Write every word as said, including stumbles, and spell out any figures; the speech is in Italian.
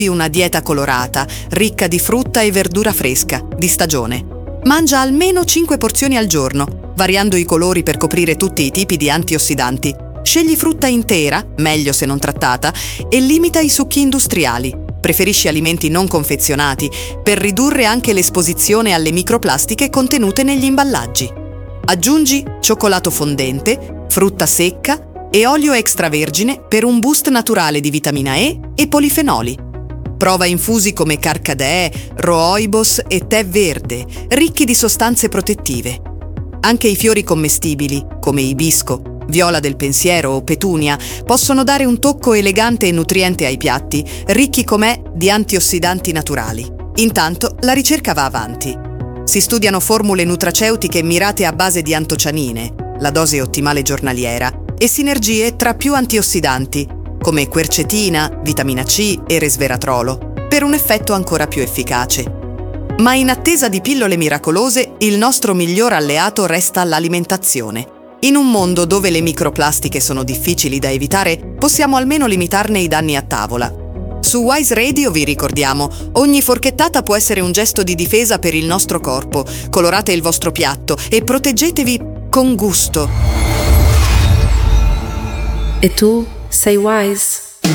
una dieta colorata, ricca di frutta e verdura fresca, di stagione. Mangia almeno cinque porzioni al giorno, variando i colori per coprire tutti i tipi di antiossidanti. Scegli frutta intera, meglio se non trattata, e limita i succhi industriali. Preferisci alimenti non confezionati per ridurre anche l'esposizione alle microplastiche contenute negli imballaggi. Aggiungi cioccolato fondente, frutta secca e olio extravergine per un boost naturale di vitamina E e polifenoli. Prova infusi come carcadè, rooibos e tè verde, ricchi di sostanze protettive. Anche i fiori commestibili, come ibisco, viola del pensiero o petunia, possono dare un tocco elegante e nutriente ai piatti, ricchi com'è di antiossidanti naturali. Intanto la ricerca va avanti. Si studiano formule nutraceutiche mirate a base di antocianine, la dose ottimale giornaliera, e sinergie tra più antiossidanti, come quercetina, vitamina C e resveratrolo, per un effetto ancora più efficace. Ma in attesa di pillole miracolose, il nostro miglior alleato resta l'alimentazione. In un mondo dove le microplastiche sono difficili da evitare, possiamo almeno limitarne i danni a tavola. Su Wise Radio vi ricordiamo, ogni forchettata può essere un gesto di difesa per il nostro corpo. Colorate il vostro piatto e proteggetevi con gusto. E tu sei Wise?